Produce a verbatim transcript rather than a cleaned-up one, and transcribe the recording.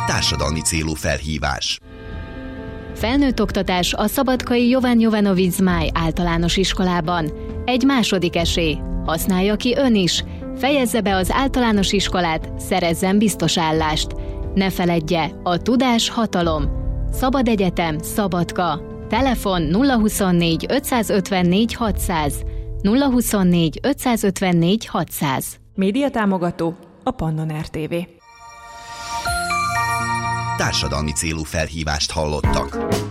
Társadalmi célú felhívás. Felnőtt oktatás a szabadkai Jovan Jovanovic Zmáj általános iskolában. Egy második esély. Használja ki ön is. Fejezze be az általános iskolát, szerezzen biztos állást. Ne feledje, a tudás hatalom. Szabad Egyetem, Szabadka. Telefon nulla huszonnégy ötszázötvennégy hatszáz. nulla huszonnégy ötszázötvennégy hatszáz. Média támogató a Pannon er té vé. Társadalmi célú felhívást hallottak.